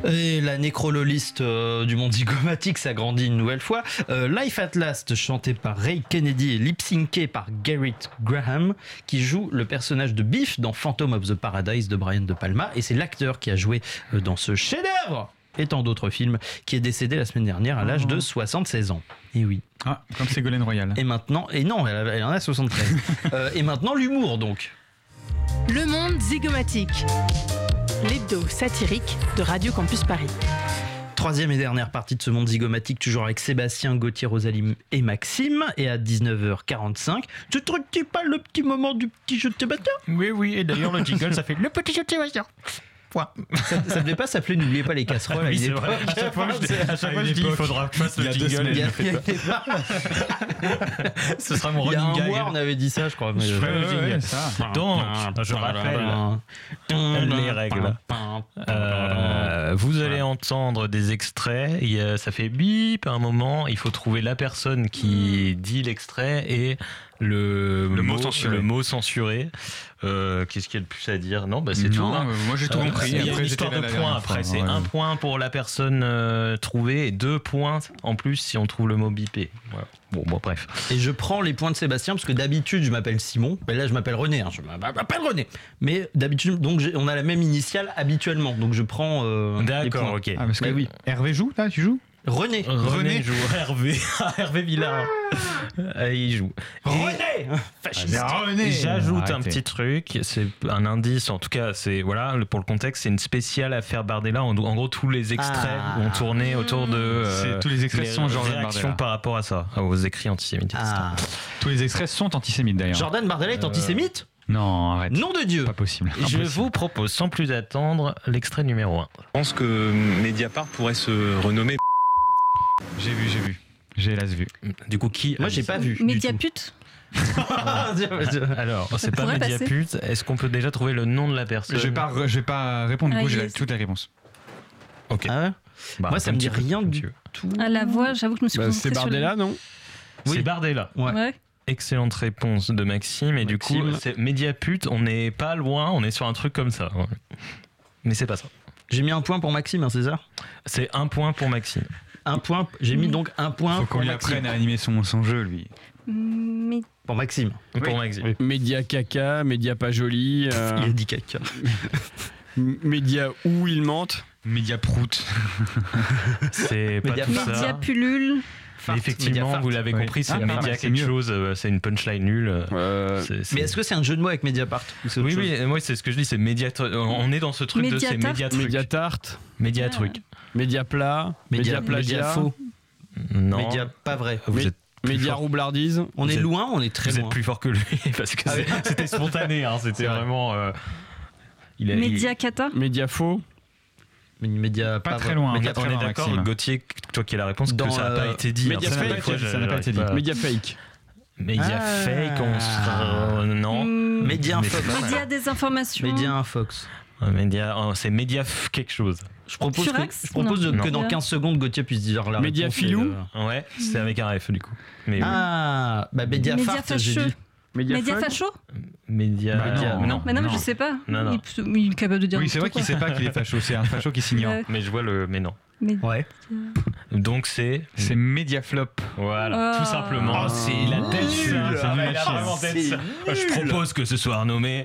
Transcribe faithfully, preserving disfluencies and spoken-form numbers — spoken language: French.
Et la nécrololiste euh, du monde zygomatique s'agrandit une nouvelle fois. Euh, Life at Last, chanté par Ray Kennedy et lip-syncé par Garrett Graham, qui joue le personnage de Biff dans Phantom of the Paradise de Brian De Palma. Et c'est l'acteur qui a joué euh, dans ce chef-d'œuvre et tant d'autres films, qui est décédé la semaine dernière à l'âge de soixante-seize ans. Et oui. Ah, comme Ségolène Royal. Et maintenant, et non, elle, elle en a soixante-treize. euh, et maintenant, l'humour donc. Le monde zygomatique. L'hebdo satirique de Radio Campus Paris. Troisième et dernière partie de ce monde zygomatique, toujours avec Sébastien, Gauthier, Rosalie et Maxime. Et à dix-neuf heures quarante-cinq, tu te dis pas le petit moment du petit jeu de Sébastien ? Oui, oui, et d'ailleurs, le jingle, ça fait le petit jeu de Sébastien. Ça, ça devait pas s'appeler N'oubliez pas les casseroles. Oui, c'est vrai. À chaque fois, je, à chaque fois, je dis il faudra que je fasse le jingle. Il y a, il y a, Ce sera mon il y a running un gag. mois, on avait dit ça, je crois. Mais Je ferai le ouais, jingle. ouais, Ça. Donc, je rappelle les règles. Euh, vous allez entendre des extraits. Il y a, ça fait bip à un moment. Il faut trouver la personne qui dit l'extrait et le, le, mot, mot censuré. le mot censuré. Euh, qu'est-ce qu'il y a de plus à dire ? Non, bah c'est non, tout. Hein. Euh, moi j'ai tout euh, compris. Il y a après, une histoire de points. Après, c'est ouais. un point pour la personne euh, trouvée et deux points en plus si on trouve le mot bipé. Voilà. Bon, bon, bref. Et je prends les points de Sébastien parce que d'habitude je m'appelle Simon, mais là je m'appelle René. Hein. Je m'appelle René. Mais d'habitude, donc on a la même initiale habituellement. Donc je prends. Euh, D'accord, ok. Ah, parce que bah, oui. Hervé joue, là, tu joues ? René. René, René joue. Hervé. Hervé Villard. Ah, il joue. René. Fasciste. René. J'ajoute Arrêtez. un petit truc. C'est un indice. En tout cas, c'est voilà pour le contexte, c'est une spéciale affaire Bardella. En, en gros, tous les extraits Ah. ont tourné autour de. Euh, C'est- tous les extraits sont Jordan réactions Bardella. par rapport à ça, aux écrits antisémites. Ah. Tous les extraits sont antisémites d'ailleurs. Jordan Bardella est Euh, antisémite ? Non, arrête. Nom de Dieu. Pas possible. Je Impossible. vous propose sans plus attendre l'extrait numéro un. Je pense que Mediapart pourrait se renommer. J'ai vu, j'ai vu. J'ai hélas vu. Du coup, qui Moi a j'ai dit pas ça vu. Mediapute. Alors, c'est pas pourrait Mediapute. Est-ce qu'on peut déjà trouver le nom de la personne? Je vais pas, re- je vais pas répondre, du Ah, coup j'ai yes. toutes les réponses. Ok. Ah ouais. Bah, Moi ça me dit comme tu- rien comme du tu veux. tout. À la voix, j'avoue que je me suis Bah, concentrée c'est sur le- Bardella, non Oui. C'est Bardella. Ouais. Ouais. Excellente réponse de Maxime. Et du Maxime. coup, c'est Mediapute. On n'est pas loin. On est sur un truc comme ça. Ouais. Mais c'est pas ça. J'ai mis un point pour Maxime, hein, César. C'est un point pour Maxime. Un point. J'ai mis donc un point Faut qu'on pour lui Maxime. apprenne à animer son, son jeu, lui. Mais Pour Maxime. Pour Maxime. Média caca, média pas joli, euh, Il a dit caca. média où il mente. Mediaprout. C'est pas tout Mediapart. ça. Mediapulule. Mais effectivement, Mediapart. vous l'avez Oui. compris, c'est Ah, Média Mediapart, c'est quelque mieux. chose. euh, C'est une punchline nulle. Euh, C'est- c'est- Mais est-ce que c'est un jeu de mots avec Mediapart ou c'est autre Oui, chose oui, moi c'est ce que je dis, c'est média. On est dans ce truc de c'est Mediatart. média truc. média tarte, Média Ah. truc. média plat, Média, média plagiat, média faux. Non. Média pas vrai. Vous Mé- êtes plus média fort. roublardise. On Vous est êtes- loin, on est très Vous loin. êtes plus fort que lui parce que Ah oui. c'est- c'était spontané, hein, c'était C'est vrai. vraiment. euh, il a, il- Mediacata. Média faux. Mais Média Pas pas très vrai. loin. Média- pas très on est loin, d'accord, Maxime. Gauthier, toi qui as la réponse, Dans, que ça n'a pas euh, été dit. Média hein, ça, fake, des fois, ça je- n'a pas été dit. j'arrive Média fake. Média Ah. fake, on sera. euh, non. Hmm. Média Mais- Fox. Média des informations. Média un Fox. Euh, Média, oh, c'est Média f- quelque chose. Je propose, que, Furax je propose Non. de- que Non. dans quinze secondes, Gauthier puisse dire la Média réponse. filou. et, euh, Ouais, c'est avec un F du coup. Mais oui. Ah, bah Média Média Fart, j'ai fâcheux. dit. Média Média fuck. facho. Média. Bah non. mais non. Mais non, mais Non. je sais pas. Non, non. Il, peut- il est capable de dire. Oui, c'est vrai qu'il n'importe sait pas qu'il est facho, c'est un facho qui s'ignore. Ouais. Mais je vois le. Mais non. quoi. Mais- Ouais. Donc c'est. C'est Mediaflop. Voilà, Oh. tout simplement. Oh, c'est la tête. nul. C'est Ah, nul. il a Ah, vraiment c'est tête, nul. Je propose que ce soit renommé